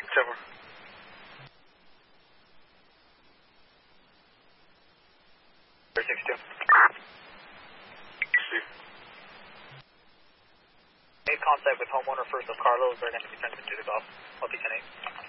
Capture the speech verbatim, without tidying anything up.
Over. six two. Made contact with homeowner first of Carlos. They're going to be sent into the Gulf. I'll be ten eight.